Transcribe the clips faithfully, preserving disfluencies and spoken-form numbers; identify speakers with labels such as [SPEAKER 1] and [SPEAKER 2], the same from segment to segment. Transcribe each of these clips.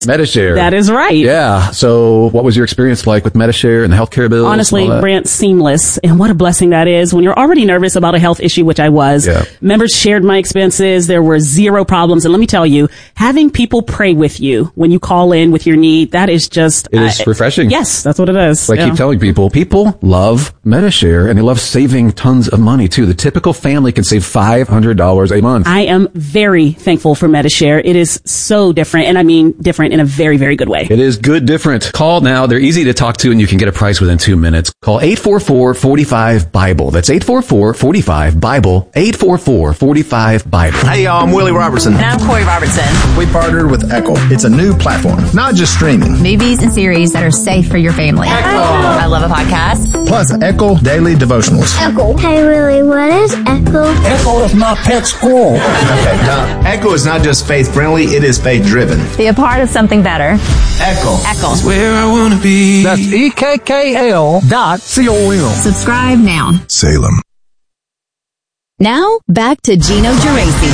[SPEAKER 1] Medishare.
[SPEAKER 2] That is right.
[SPEAKER 1] Yeah. So what was your experience like with Medishare and the healthcare bills?
[SPEAKER 2] Honestly, Brent, seamless. And what a blessing that is when you're already nervous about a health issue, which I was.
[SPEAKER 1] Yeah.
[SPEAKER 2] Members shared my expenses. There were zero problems. And let me tell you, having people pray with you when you call in with your need, that is just...
[SPEAKER 1] It is uh, refreshing.
[SPEAKER 2] Yes, that's what it is.
[SPEAKER 1] So I yeah. keep telling people, people love Medishare and they love saving tons of money too. The typical family can save five hundred dollars a month.
[SPEAKER 2] I am very thankful for Medishare. It is so different. And I mean different in a very, very good way.
[SPEAKER 1] It is good different. Call now. They're easy to talk to and you can get a price within two minutes. Call eight four four, four five, Bible. That's eight four four, four five, Bible. eight four four, four five, Bible.
[SPEAKER 3] Hey, y'all. I'm Willie Robertson.
[SPEAKER 4] And I'm Corey Robertson.
[SPEAKER 5] We partnered with Echo. It's a new platform, not just streaming.
[SPEAKER 4] Movies and series that are safe for your family. Echo. I love a podcast.
[SPEAKER 5] Plus, Echo Daily Devotionals.
[SPEAKER 6] Echo. Hey, Willie, what is Echo?
[SPEAKER 7] Echo is my pet squirrel.
[SPEAKER 5] Okay, Tom.
[SPEAKER 3] Echo is not just faith-friendly, it is faith-driven.
[SPEAKER 4] Be a part of something better.
[SPEAKER 3] Echo.
[SPEAKER 4] Echo.
[SPEAKER 8] It's where I want to be.
[SPEAKER 7] That's E K K L dot C O M.
[SPEAKER 4] Subscribe now.
[SPEAKER 5] Salem.
[SPEAKER 9] Now, back to Gino Geraci.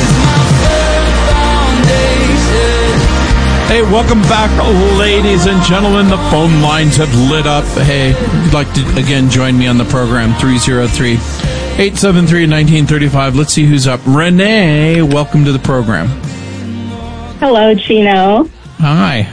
[SPEAKER 10] Hey, welcome back, ladies and gentlemen. The phone lines have lit up. Hey, if you'd like to, again, join me on the program, three oh three, eight seven three, one nine three five. Let's see who's up. Renee, welcome to the program.
[SPEAKER 11] Hello, Gino.
[SPEAKER 10] Hi.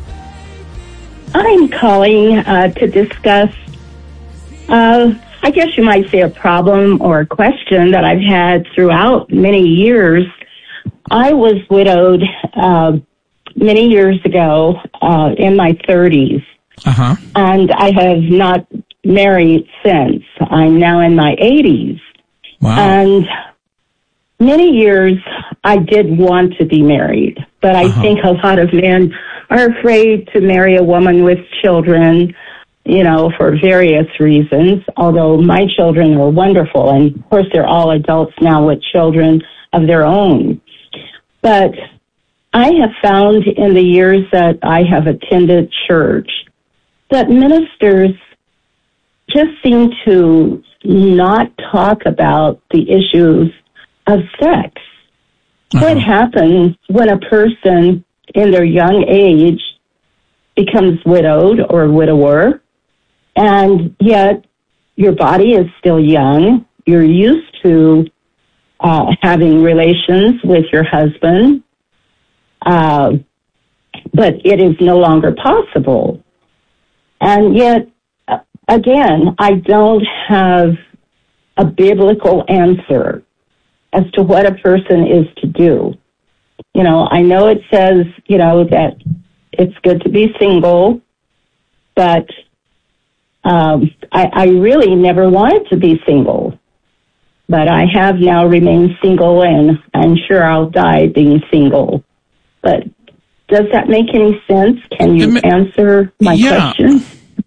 [SPEAKER 11] I'm calling uh, to discuss, uh, I guess you might say, a problem or a question that I've had throughout many years. I was widowed uh, many years ago uh, in my thirties,
[SPEAKER 10] uh-huh.
[SPEAKER 11] and I have not married since. I'm now in my eighties.
[SPEAKER 10] Wow.
[SPEAKER 11] And many years I did want to be married, but I uh-huh. think a lot of men are afraid to marry a woman with children, you know, for various reasons, although my children are wonderful. And, of course, they're all adults now with children of their own. But I have found in the years that I have attended church that ministers just seem to not talk about the issues of sex. Uh-huh. What happens when a person in their young age becomes widowed or widower, and yet your body is still young. You're used to uh, having relations with your husband, uh, but it is no longer possible. And yet, uh, again, I don't have a biblical answer as to what a person is to do. You know, I know it says, you know, that it's good to be single, but um, I, I really never wanted to be single. But I have now remained single, and I'm sure I'll die being single. But does that make any sense? Can you ma- answer my
[SPEAKER 10] yeah.
[SPEAKER 11] question?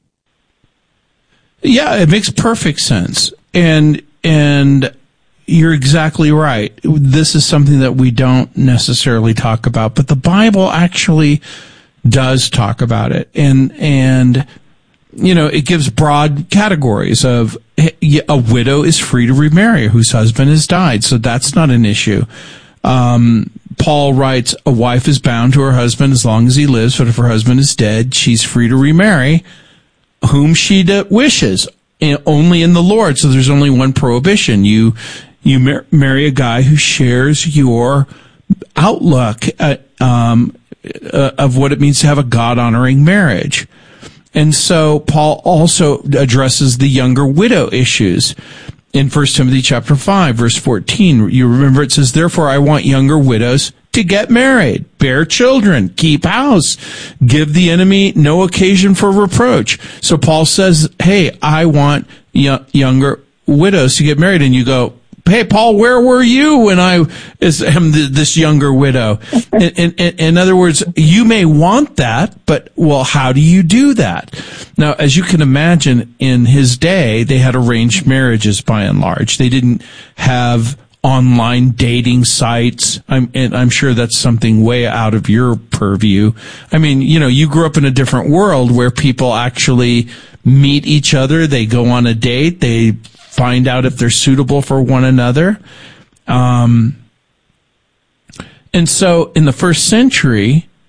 [SPEAKER 10] Yeah, it makes perfect sense. And, and, you're exactly right. This is something that we don't necessarily talk about, but the Bible actually does talk about it. And, and, you know, it gives broad categories of a widow is free to remarry whose husband has died. So that's not an issue. Um, Paul writes, a wife is bound to her husband as long as he lives, but if her husband is dead, she's free to remarry whom she wishes, only in the Lord. So there's only one prohibition. You, You mar- marry a guy who shares your outlook uh, um, uh, of what it means to have a God-honoring marriage. And so Paul also addresses the younger widow issues in First Timothy chapter five, verse fourteen. You remember it says, therefore I want younger widows to get married, bear children, keep house, give the enemy no occasion for reproach. So Paul says, hey, I want y- younger widows to get married. And you go, hey, Paul, where were you when I am this younger widow? In, in, in other words, you may want that, but, well, how do you do that? Now, as you can imagine, in his day, they had arranged marriages by and large. They didn't have online dating sites. I'm, and I'm sure that's something way out of your purview. I mean, you know, you grew up in a different world where people actually meet each other. They go on a date. They find out if they're suitable for one another. Um, and so in the first century,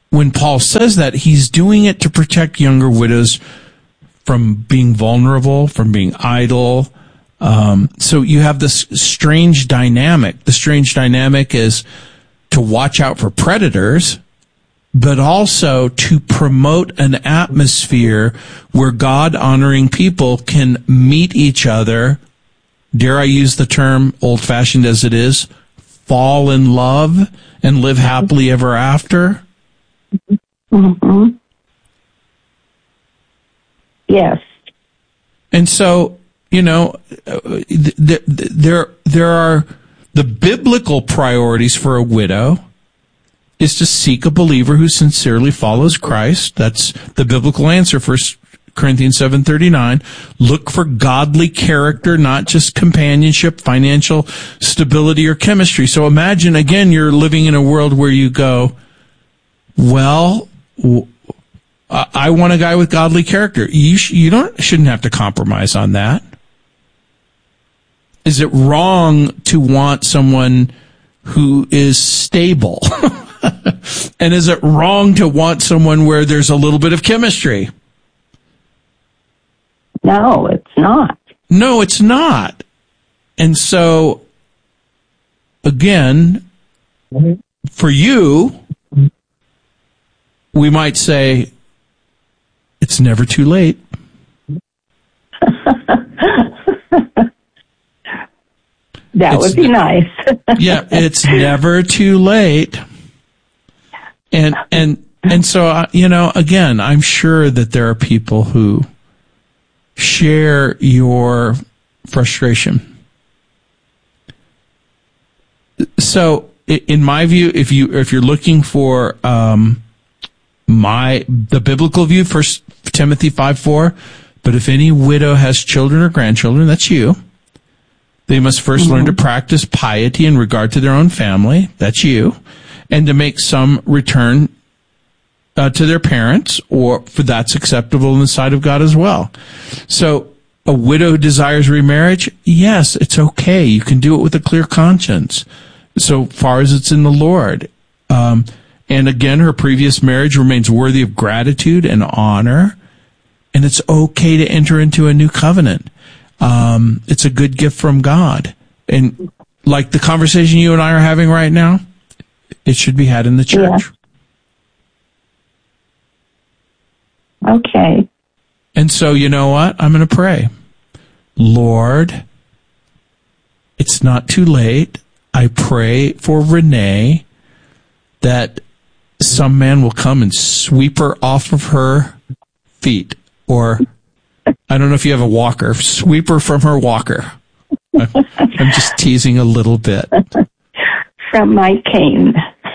[SPEAKER 10] when Paul says that, he's doing it to protect younger widows from being vulnerable, from being idle. Um, so you have this strange dynamic. The strange dynamic is to watch out for predators, but also to promote an atmosphere where God-honoring people can meet each other. Dare I use the term, old-fashioned as it is, fall in love and live happily ever after?
[SPEAKER 11] Mm-hmm. Yes.
[SPEAKER 10] And so, you know, there, there, there are the biblical priorities for a widow is to seek a believer who sincerely follows Christ. That's the biblical answer, First Corinthians seven thirty-nine. Look for godly character, not just companionship, financial stability, or chemistry. So imagine, again, you're living in a world where you go, well, I want a guy with godly character. You sh- you don't shouldn't have to compromise on that. Is it wrong to want someone who is stable? And is it wrong to want someone where there's a little bit of chemistry?
[SPEAKER 11] No, it's not.
[SPEAKER 10] No, it's not. And so, again, mm-hmm. for you, we might say, it's never too late.
[SPEAKER 11] That
[SPEAKER 10] it's
[SPEAKER 11] would be
[SPEAKER 10] ne-
[SPEAKER 11] nice.
[SPEAKER 10] Yeah, it's never too late. And, and, and so, uh, you know, again, I'm sure that there are people who share your frustration. So, in my view, if you, if you're looking for, um, my, the biblical view, First Timothy five four, but if any widow has children or grandchildren, that's you. They must first mm-hmm. learn to practice piety in regard to their own family. That's you. And to make some return uh, to their parents, or for that's acceptable in the sight of God as well. So a widow who desires remarriage, yes, it's okay. You can do it with a clear conscience, so far as it's in the Lord. Um, and again, her previous marriage remains worthy of gratitude and honor, and it's okay to enter into a new covenant. Um, it's a good gift from God. And like the conversation you and I are having right now, it should be had in the church.
[SPEAKER 11] Yeah. Okay.
[SPEAKER 10] And so, you know what? I'm going to pray. Lord, it's not too late. I pray for Renee that some man will come and sweep her off of her feet, or I don't know if you have a walker, sweep her from her walker. I'm just teasing a little bit.
[SPEAKER 11] From my cane.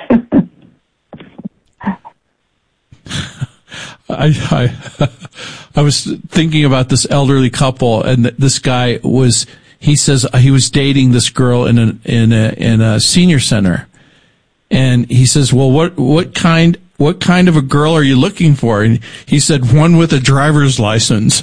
[SPEAKER 10] I, I I was thinking about this elderly couple, and this guy was, he says he was dating this girl in a in a in a senior center, and he says, well, what what kind what kind of a girl are you looking for? And he said, one with a driver's license.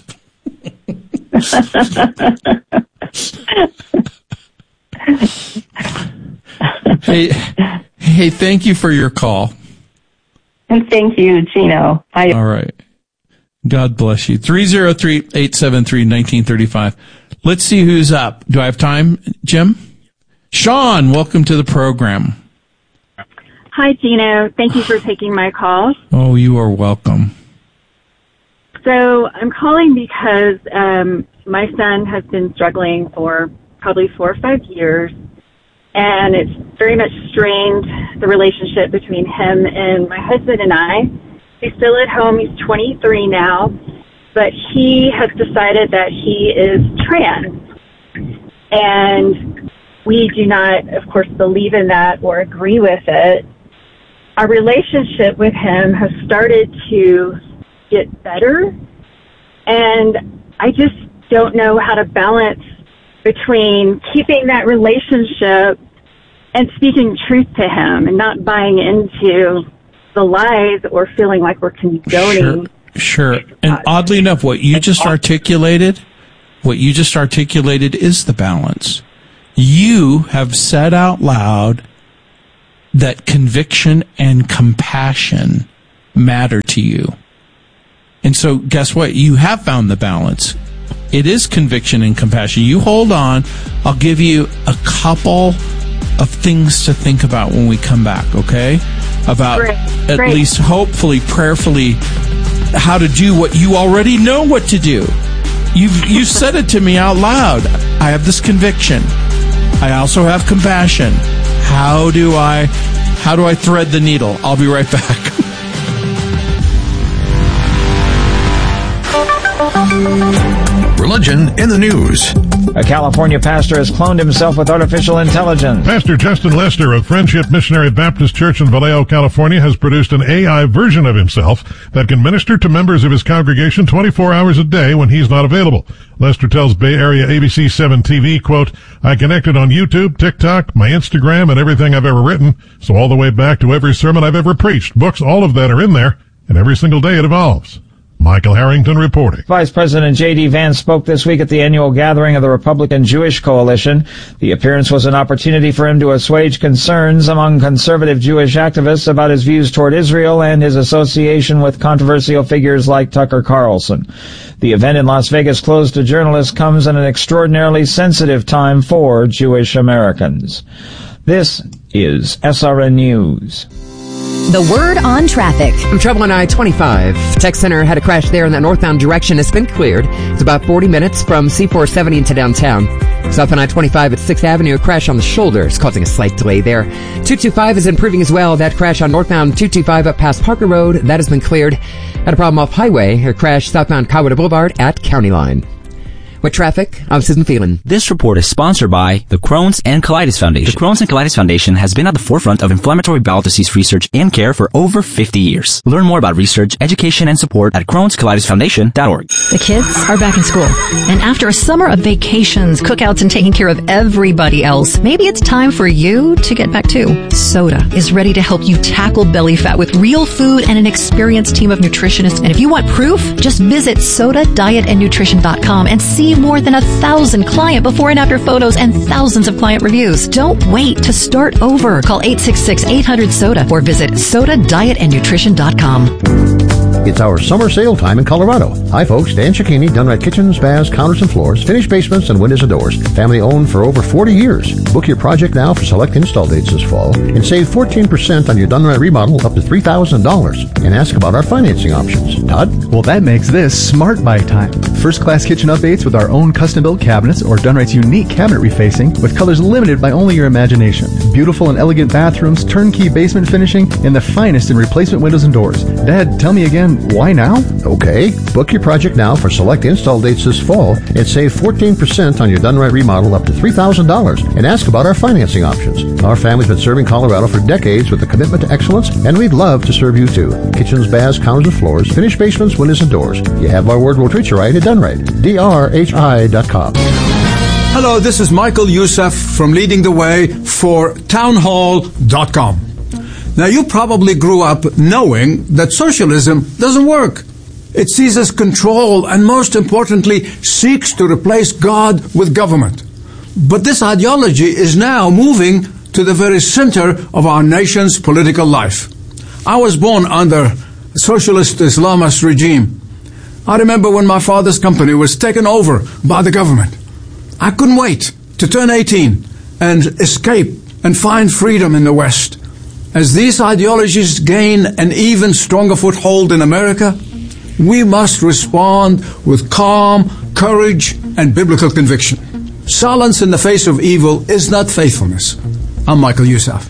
[SPEAKER 10] Hey, hey, thank you for your call.
[SPEAKER 11] And thank you, Gino. I-
[SPEAKER 10] All right. God bless you. three oh three, eight seven three, one nine three five. Let's see who's up. Do I have time, Jim? Sean, welcome to the program.
[SPEAKER 8] Hi, Gino. Thank you for taking my call.
[SPEAKER 10] Oh, you are welcome.
[SPEAKER 8] So I'm calling because um, my son has been struggling for probably four or five years, and it's very much strained the relationship between him and my husband and I. He's still at home. He's twenty-three now, but he has decided that he is trans. And we do not, of course, believe in that or agree with it. Our relationship with him has started to get better, and I just don't know how to balance between keeping that relationship and speaking truth to him and not buying into the lies or feeling like we're condoning.
[SPEAKER 10] Sure, sure. And oddly enough, what you just articulated, what you just articulated is the balance. You have said out loud that conviction and compassion matter to you. And so guess what? You have found the balance. It is conviction and compassion. You hold on. I'll give you a couple of things to think about when we come back, okay? About
[SPEAKER 8] Great.
[SPEAKER 10] at
[SPEAKER 8] Great.
[SPEAKER 10] least hopefully, prayerfully, how to do what you already know what to do. You've you said it to me out loud. I have this conviction. I also have compassion. How do I how do I thread the needle? I'll be right back.
[SPEAKER 12] Religion in the news.
[SPEAKER 13] A California pastor has cloned himself with artificial intelligence.
[SPEAKER 14] Pastor Justin Lester of Friendship Missionary Baptist Church in Vallejo, California, has produced an A I version of himself that can minister to members of his congregation twenty-four hours a day when he's not available. Lester tells Bay Area A B C seven T V, quote, I connected on YouTube, TikTok, my Instagram, and everything I've ever written, so all the way back to every sermon I've ever preached. Books, all of that are in there, and every single day it evolves. Michael Harrington reporting.
[SPEAKER 13] Vice President J D. Vance spoke this week at the annual gathering of the Republican Jewish Coalition. The appearance was an opportunity for him to assuage concerns among conservative Jewish activists about his views toward Israel and his association with controversial figures like Tucker Carlson. The event in Las Vegas closed to journalists comes at an extraordinarily sensitive time for Jewish Americans. This is S R N News.
[SPEAKER 9] The word on traffic.
[SPEAKER 15] I'm trouble on I twenty-five. Tech Center had a crash there in that northbound direction. It's been cleared. It's about forty minutes from C four seventy into downtown. South on I twenty-five at sixth Avenue, a crash on the shoulder is causing a slight delay there. two twenty-five is improving as well. That crash on northbound two twenty-five up past Parker Road, that has been cleared. Had a problem off Highway, a crash southbound Coweta Boulevard at County Line. With traffic, I'm Susan Phelan.
[SPEAKER 16] This report is sponsored by the Crohn's and Colitis Foundation. The Crohn's and Colitis Foundation has been at the forefront of inflammatory bowel disease research and care for over fifty years. Learn more about research, education, and support at crohns colitis foundation dot org.
[SPEAKER 17] The kids are back in school, and after a summer of vacations, cookouts, and taking care of everybody else, maybe it's time for you to get back too. Soda is ready to help you tackle belly fat with real food and an experienced team of nutritionists. And if you want proof, just visit soda diet and nutrition dot com and see more than a thousand client before and after photos and thousands of client reviews. Don't wait to start over. Call eight six six, eight hundred, soda or visit soda diet and nutrition dot com.
[SPEAKER 18] It's our summer sale time in Colorado. Hi folks, Dan Cicchini, Dunright Kitchens, Baths, Counters and Floors, finished basements and windows and doors. Family owned for over forty years. Book your project now for select install dates this fall and save fourteen percent on your Dunright remodel up to three thousand dollars. And ask about our financing options. Todd?
[SPEAKER 19] Well, that makes this smart buy time. First class kitchen updates with our own custom built cabinets or Dunright's unique cabinet refacing with colors limited by only your imagination. Beautiful and elegant bathrooms, turnkey basement finishing, and the finest in replacement windows and doors. Dad, tell me again, why now?
[SPEAKER 18] Okay, book your project now for select install dates this fall and save fourteen percent on your Dunright remodel up to three thousand dollars and ask about our financing options. Our family's been serving Colorado for decades with a commitment to excellence, and we'd love to serve you too. Kitchens, baths, counters and floors, finished basements, windows and doors. You have our word, we'll treat you right at Dunright. D R H I dot com.
[SPEAKER 20] Hello, this is Michael Youssef from Leading the Way for townhall dot com. Now, you probably grew up knowing that socialism doesn't work. It seizes control and, most importantly, seeks to replace God with government. But this ideology is now moving to the very center of our nation's political life. I was born under a socialist Islamist regime. I remember when my father's company was taken over by the government. I couldn't wait to turn eighteen and escape and find freedom in the West. As these ideologies gain an even stronger foothold in America, we must respond with calm, courage, and biblical conviction. Silence in the face of evil is not faithfulness. I'm Michael Youssef.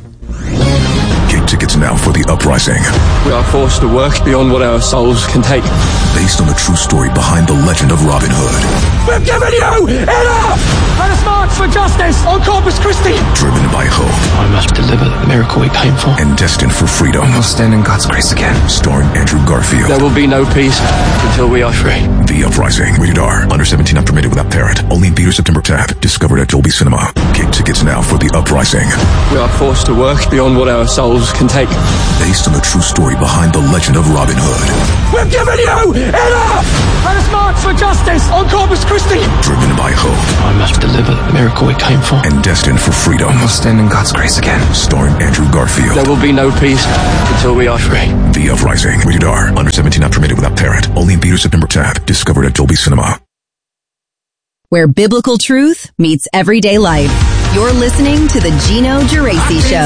[SPEAKER 12] Get tickets now for The Uprising.
[SPEAKER 21] We are forced to work beyond what our souls can take.
[SPEAKER 12] Based on the true story behind the legend of Robin Hood.
[SPEAKER 21] We've given you enough! Let us march for justice on Corpus Christi!
[SPEAKER 12] Driven by hope.
[SPEAKER 21] I must deliver the miracle we came for.
[SPEAKER 12] And destined for freedom.
[SPEAKER 21] We will stand in God's grace again.
[SPEAKER 12] Starring Andrew Garfield.
[SPEAKER 21] There will be no peace until we are free.
[SPEAKER 12] The Uprising. Rated R. Under seventeen, not permitted without parent. Only in theaters September tenth. Discovered at Dolby Cinema. Get tickets now for The Uprising.
[SPEAKER 2] We are forced to work beyond what our souls can take.
[SPEAKER 12] Based on the true story behind the legend of Robin Hood.
[SPEAKER 21] We've given you enough! Let us march for justice on Corpus Christi!
[SPEAKER 12] Driven by hope.
[SPEAKER 2] I must deliver the miracle we came for.
[SPEAKER 12] And destined for freedom.
[SPEAKER 2] I must stand in God's grace again.
[SPEAKER 12] Starring Andrew Garfield.
[SPEAKER 2] There will be no peace until we are free.
[SPEAKER 12] The Uprising. Rated R. Under seventeen, not permitted without parent. Only in theaters September tenth. Discovered at Dolby Cinema.
[SPEAKER 9] Where biblical truth meets everyday life. You're listening to the Gino Geraci Show.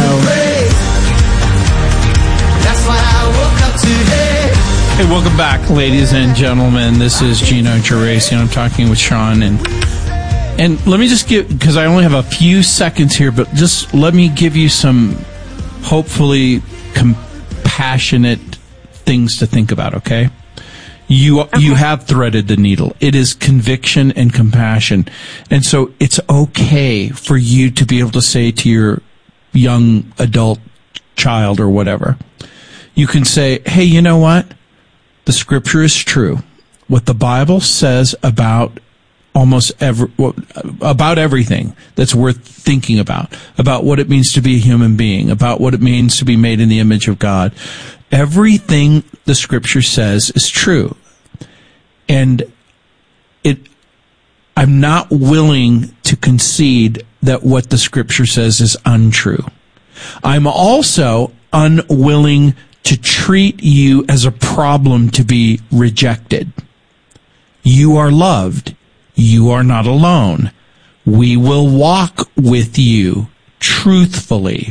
[SPEAKER 21] That's why I woke up today.
[SPEAKER 10] Hey, welcome back, ladies and gentlemen. This is Gino Geraci, and I'm talking with Sean. And and let me just give, because I only have a few seconds here, but just let me give you some hopefully compassionate things to think about, okay? You okay. You have threaded the needle. It is conviction and compassion. And so it's okay for you to be able to say to your young adult child or whatever, you can say, hey, you know what? The scripture is true. What the Bible says about almost every, about everything that's worth thinking about, about what it means to be a human being, about what it means to be made in the image of God. Everything the scripture says is true. And it, I'm not willing to concede that what the scripture says is untrue. I'm also unwilling to treat you as a problem to be rejected. You are loved. You are not alone. We will walk with you truthfully.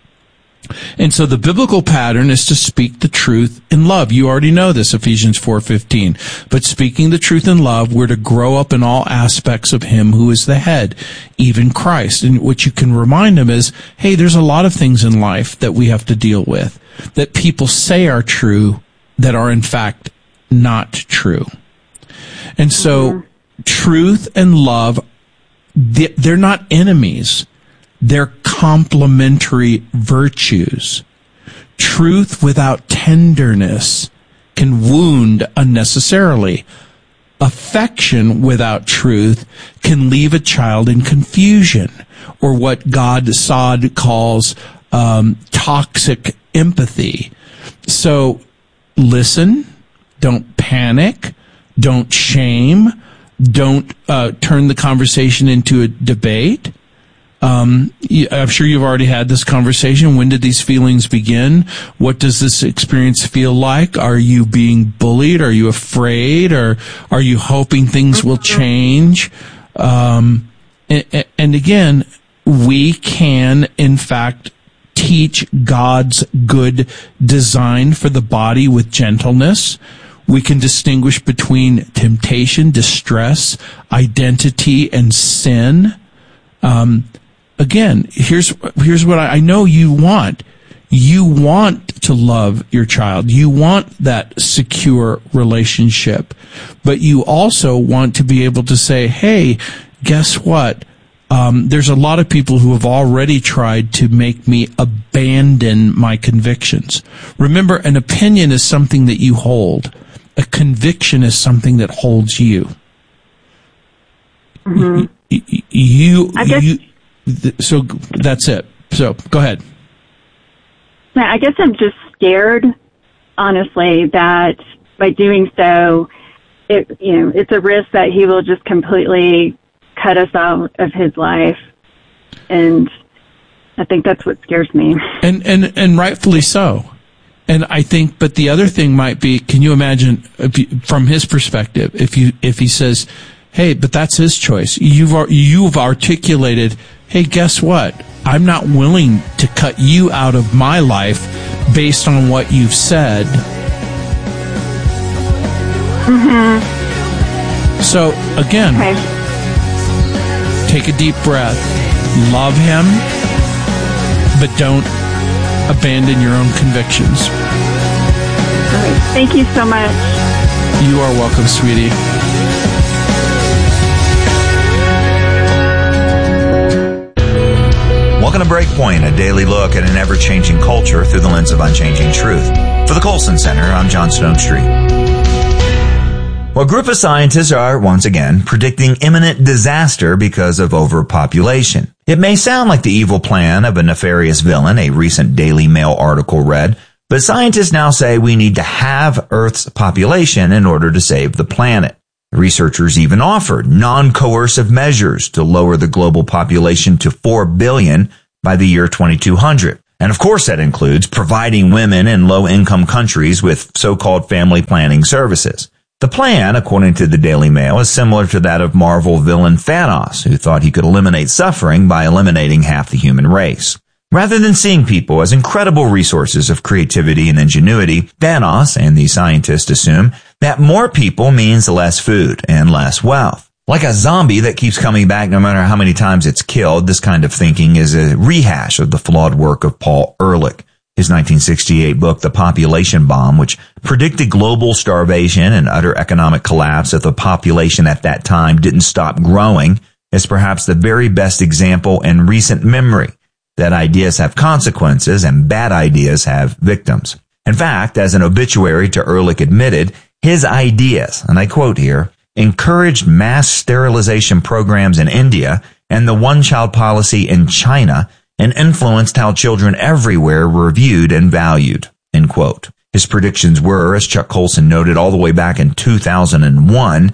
[SPEAKER 10] And so the biblical pattern is to speak the truth in love. You already know this, Ephesians four fifteen. But speaking the truth in love, we're to grow up in all aspects of him who is the head, even Christ. And what you can remind them is, hey, there's a lot of things in life that we have to deal with, that people say are true, that are in fact not true. And so mm-hmm. truth and love, they're not enemies. They're complementary virtues. Truth without tenderness can wound unnecessarily. Affection without truth can leave a child in confusion, or what God Sod calls um, toxic empathy. So listen, don't panic, don't shame, don't uh, turn the conversation into a debate. Um, I'm sure you've already had this conversation. When did these feelings begin? What does this experience feel like? Are you being bullied? Are you afraid? Or are you hoping things will change? Um, and, and again, we can, in fact, teach God's good design for the body with gentleness. We can distinguish between temptation, distress, identity, and sin. Um, Again, here's here's what I, I know you want. You want to love your child. You want that secure relationship. But you also want to be able to say, hey, guess what? Um, there's a lot of people who have already tried to make me abandon my convictions. Remember, an opinion is something that you hold. A conviction is something that holds you.
[SPEAKER 8] Mm-hmm.
[SPEAKER 10] You, you,
[SPEAKER 8] I guess-
[SPEAKER 10] you So that's it. So go ahead.
[SPEAKER 8] I guess I'm just scared, honestly, that by doing so, it you know it's a risk that he will just completely cut us out of his life, and I think that's what scares me.
[SPEAKER 10] And and and rightfully so. And I think, but the other thing might be, can you imagine if you, from his perspective, if you if he says, hey, but that's his choice. You've you've articulated, hey, guess what? I'm not willing to cut you out of my life based on what you've said.
[SPEAKER 8] Mm-hmm.
[SPEAKER 10] So, again,
[SPEAKER 8] okay.
[SPEAKER 10] Take a deep breath. Love him, but don't abandon your own convictions.
[SPEAKER 8] All right. Thank you so much.
[SPEAKER 10] You are welcome, sweetie.
[SPEAKER 22] Welcome to Breakpoint, a daily look at an ever-changing culture through the lens of unchanging truth. For the Colson Center, I'm John Stone Street. Well, a group of scientists are, once again, predicting imminent disaster because of overpopulation. It may sound like the evil plan of a nefarious villain, a recent Daily Mail article read, but scientists now say we need to halve Earth's population in order to save the planet. Researchers even offered non-coercive measures to lower the global population to four billion by the year twenty-two hundred. And of course that includes providing women in low-income countries with so-called family planning services. The plan, according to the Daily Mail, is similar to that of Marvel villain Thanos, who thought he could eliminate suffering by eliminating half the human race. Rather than seeing people as incredible resources of creativity and ingenuity, Thanos and the scientists assume that more people means less food and less wealth. Like a zombie that keeps coming back no matter how many times it's killed, this kind of thinking is a rehash of the flawed work of Paul Ehrlich. His nineteen sixty-eight book, The Population Bomb, which predicted global starvation and utter economic collapse if the population at that time didn't stop growing, is perhaps the very best example in recent memory that ideas have consequences and bad ideas have victims. In fact, as an obituary to Ehrlich admitted, his ideas, and I quote here, encouraged mass sterilization programs in India and the one-child policy in China and influenced how children everywhere were viewed and valued, end quote. His predictions were, as Chuck Colson noted all the way back in two thousand one,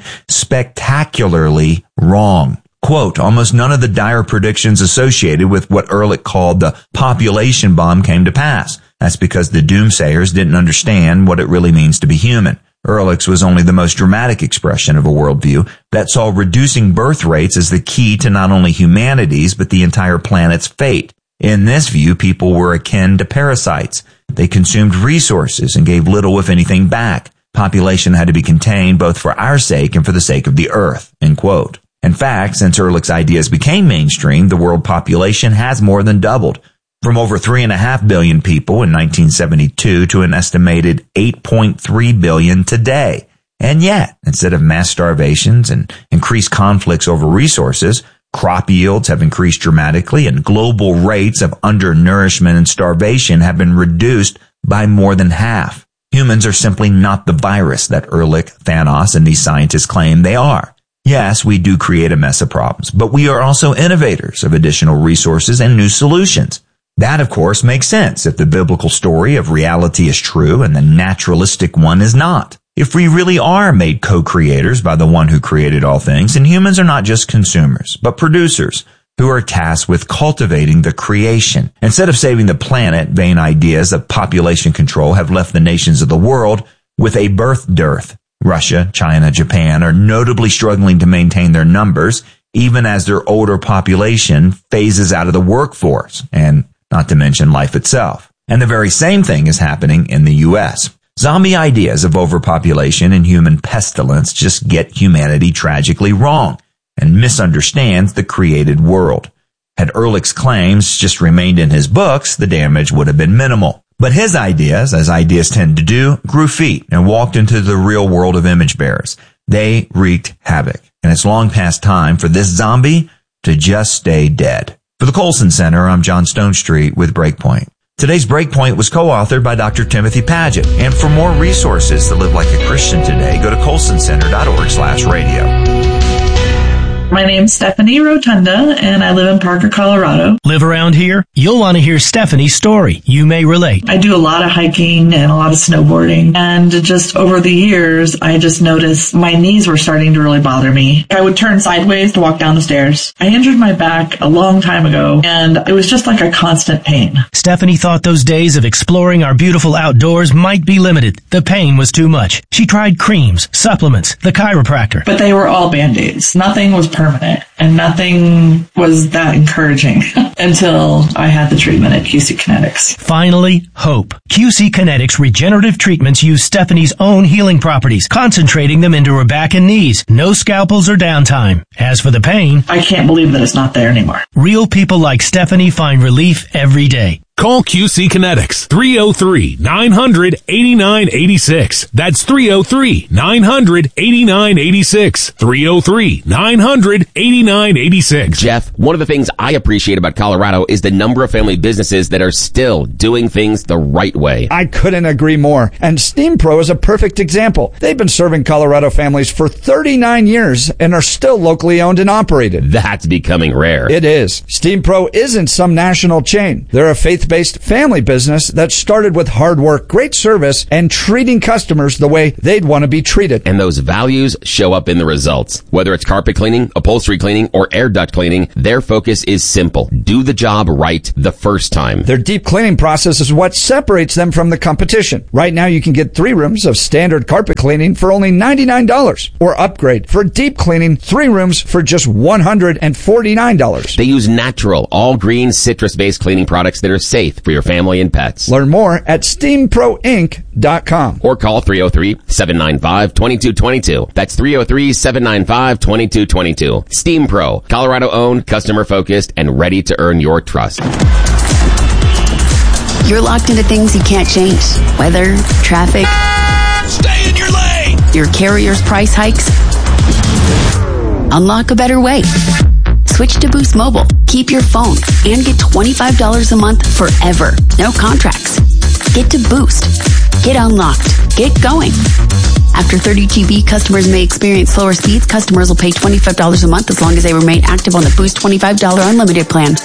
[SPEAKER 22] spectacularly wrong. Quote, almost none of the dire predictions associated with what Ehrlich called the population bomb came to pass. That's because the doomsayers didn't understand what it really means to be human. Ehrlich's was only the most dramatic expression of a worldview that saw reducing birth rates as the key to not only humanity's but the entire planet's fate. In this view, people were akin to parasites. They consumed resources and gave little, if anything, back. Population had to be contained both for our sake and for the sake of the earth, end quote. In fact, since Ehrlich's ideas became mainstream, the world population has more than doubled, from over three and a half billion people in nineteen seventy-two to an estimated eight point three billion today. And yet, instead of mass starvations and increased conflicts over resources, crop yields have increased dramatically and global rates of undernourishment and starvation have been reduced by more than half. Humans are simply not the virus that Ehrlich, Thanos, and these scientists claim they are. Yes, we do create a mess of problems, but we are also innovators of additional resources and new solutions. That, of course, makes sense if the biblical story of reality is true and the naturalistic one is not. If we really are made co-creators by the one who created all things, and humans are not just consumers, but producers who are tasked with cultivating the creation. Instead of saving the planet, vain ideas of population control have left the nations of the world with a birth dearth. Russia, China, Japan are notably struggling to maintain their numbers, even as their older population phases out of the workforce, and not to mention life itself. And the very same thing is happening in the U S. Zombie ideas of overpopulation and human pestilence just get humanity tragically wrong and misunderstands the created world. Had Ehrlich's claims just remained in his books, the damage would have been minimal. But his ideas, as ideas tend to do, grew feet and walked into the real world of image bearers. They wreaked havoc. And it's long past time for this zombie to just stay dead. For the Colson Center, I'm John Stonestreet with Breakpoint. Today's Breakpoint was co-authored by Doctor Timothy Paget. And for more resources to live like a Christian today, go to colson center dot org slash radio.
[SPEAKER 1] My name's Stephanie Rotunda, and I live in Parker, Colorado.
[SPEAKER 6] Live around here? You'll want to hear Stephanie's story. You may relate.
[SPEAKER 1] I do a lot of hiking and a lot of snowboarding, and just over the years, I just noticed my knees were starting to really bother me. I would turn sideways to walk down the stairs. I injured my back a long time ago, and it was just like a constant pain.
[SPEAKER 6] Stephanie thought those days of exploring our beautiful outdoors might be limited. The pain was too much. She tried creams, supplements, the chiropractor.
[SPEAKER 1] But they were all Band-Aids. Nothing was permanent, and nothing was that encouraging until I had the treatment at Q C Kinetics.
[SPEAKER 6] Finally, hope. Q C Kinetics regenerative treatments use Stephanie's own healing properties, concentrating them into her back and knees. No scalpels or downtime. As for the pain,
[SPEAKER 1] I can't believe that it's not there anymore.
[SPEAKER 6] Real people like Stephanie find relief every day.
[SPEAKER 3] Call Q C Kinetics, three oh three, nine hundred, eighty-nine eighty-six. That's three oh three, nine hundred, eighty-nine eighty-six. three oh three, nine hundred, eighty-nine eighty-six.
[SPEAKER 7] Jeff, one of the things I appreciate about Colorado is the number of family businesses that are still doing things the right way.
[SPEAKER 23] I couldn't agree more. And Steam Pro is a perfect example. They've been serving Colorado families for thirty-nine years and are still locally owned and operated.
[SPEAKER 7] That's becoming rare.
[SPEAKER 23] It is. Steam Pro isn't some national chain. They're a faith-based family business that started with hard work, great service, and treating customers the way they'd want to be treated.
[SPEAKER 7] And those values show up in the results. Whether it's carpet cleaning, upholstery cleaning, or air duct cleaning, their focus is simple. Do the job right the first time.
[SPEAKER 23] Their deep cleaning process is what separates them from the competition. Right now, you can get three rooms of standard carpet cleaning for only ninety-nine dollars, or upgrade for deep cleaning, three rooms for just one hundred forty-nine dollars.
[SPEAKER 7] They use natural, all-green, citrus-based cleaning products that are safe for your family and pets.
[SPEAKER 23] Learn more at steam pro inc dot com.
[SPEAKER 7] Or call three oh three, seven nine five, two two two two. That's three oh three, seven nine five, two two two two. Steam Pro, Colorado-owned, customer-focused, and ready to earn your trust.
[SPEAKER 24] You're locked into things you can't change. Weather, traffic.
[SPEAKER 3] Stay in your lane!
[SPEAKER 24] Your carrier's price hikes. Unlock a better way. Switch to Boost Mobile. Keep your phone and get twenty-five dollars a month forever. No contracts. Get to Boost. Get unlocked. Get going. After thirty G B, customers may experience slower speeds. Customers will pay twenty-five dollars a month as long as they remain active on the Boost twenty-five dollars unlimited plan.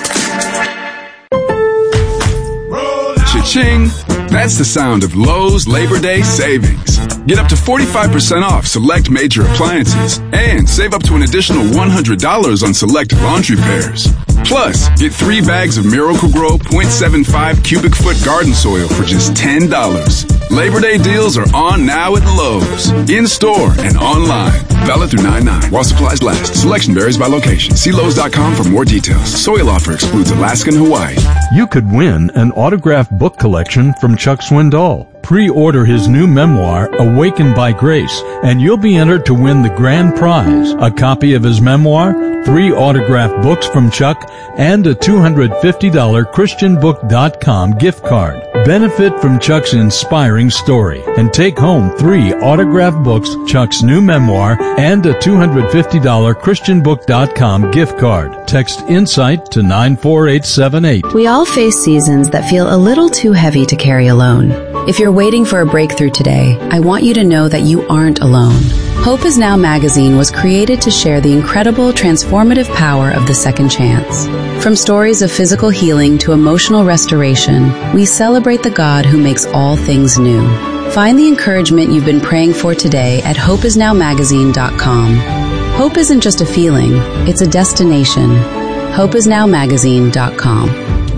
[SPEAKER 25] Cha-ching! That's the sound of Lowe's Labor Day savings. Get up to forty-five percent off select major appliances and save up to an additional one hundred dollars on select laundry pairs. Plus, get three bags of Miracle-Gro point seven five cubic foot garden soil for just ten dollars. Labor Day deals are on now at Lowe's. In-store and online. Valid through nine nine while supplies last. Selection varies by location. See Lowe's dot com for more details. Soil offer excludes Alaska and Hawaii.
[SPEAKER 26] You could win an autographed book collection from Chuck Swindoll. Pre-order his new memoir, Awakened by Grace, and you'll be entered to win the grand prize, a copy of his memoir, three autographed books from Chuck, and a two hundred fifty dollars Christian book dot com gift card. Benefit from Chuck's inspiring story and take home three autographed books, Chuck's new memoir, and a two hundred fifty dollars Christian book dot com gift card. Text INSIGHT to nine four eight seven eight.
[SPEAKER 27] We all face seasons that feel a little too heavy to carry alone. If you're waiting for a breakthrough today, I want you to know that you aren't alone. Hope Is Now magazine was created to share the incredible transformative power of the second chance. From stories of physical healing to emotional restoration, we celebrate the God who makes all things new. Find the encouragement you've been praying for today at hope is now magazine dot com. Hope isn't just a feeling, it's a destination. hope is now magazine dot com.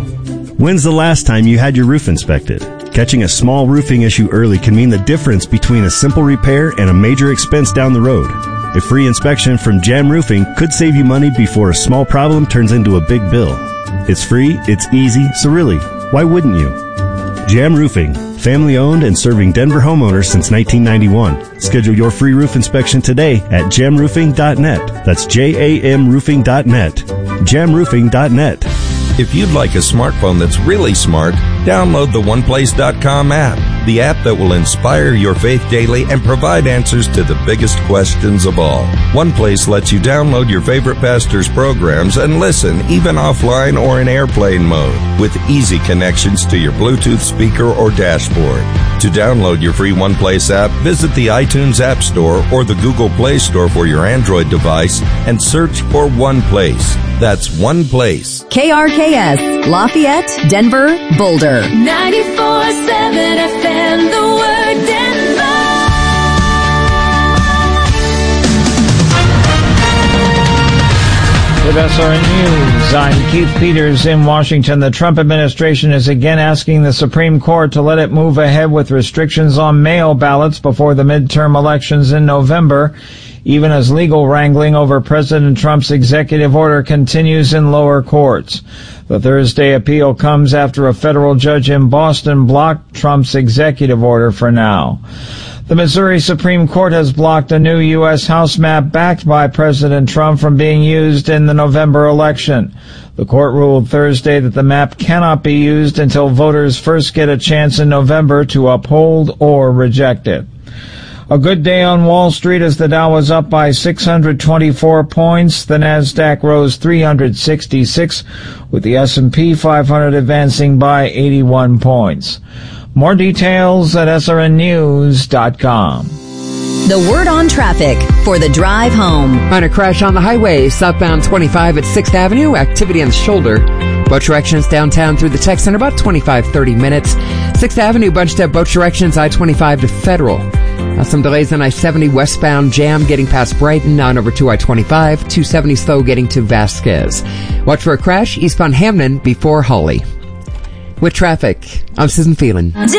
[SPEAKER 28] When's the last time you had your roof inspected? Catching a small roofing issue early can mean the difference between a simple repair and a major expense down the road. A free inspection from Jam Roofing could save you money before a small problem turns into a big bill. It's free, it's easy, so really, why wouldn't you? Jam Roofing, family owned and serving Denver homeowners since nineteen ninety-one. Schedule your free roof inspection today at jam roofing dot net. That's J A M roofing dot net. jam roofing dot net.
[SPEAKER 29] If you'd like a smartphone that's really smart, download the one place dot com app, the app that will inspire your faith daily and provide answers to the biggest questions of all. OnePlace lets you download your favorite pastor's programs and listen even offline or in airplane mode with easy connections to your Bluetooth speaker or dashboard. To download your free OnePlace app, visit the iTunes App Store or the Google Play Store for your Android device and search for OnePlace. That's OnePlace.
[SPEAKER 9] K R K S, Lafayette, Denver, Boulder.
[SPEAKER 30] ninety-four seven F M, the word Denver.
[SPEAKER 13] With S R N News, I'm Keith Peters in Washington. The Trump administration is again asking the Supreme Court to let it move ahead with restrictions on mail ballots before the midterm elections in November, even as legal wrangling over President Trump's executive order continues in lower courts. The Thursday appeal comes after a federal judge in Boston blocked Trump's executive order for now. The Missouri Supreme Court has blocked a new U S House map backed by President Trump from being used in the November election. The The court ruled Thursday that the map cannot be used until voters first get a chance in November to uphold or reject it. A good day on Wall Street as the Dow was up by six hundred twenty-four points. The Nasdaq rose three hundred sixty-six, with the S and P five hundred advancing by eighty-one points. More details at S R N news dot com.
[SPEAKER 9] The word on traffic for the drive home.
[SPEAKER 4] On a crash on the highway, southbound twenty-five at sixth Avenue, activity on the shoulder. Both directions downtown through the Tech Center, about twenty-five, thirty minutes. sixth Avenue, bunched up both directions, I twenty-five to Federal. Now some delays on I seventy westbound, jam getting past Brighton, on over to I twenty-five. two seventy slow getting to Vasquez. Watch for a crash eastbound Hamden before Hawley. With traffic, I'm Susan Phelan.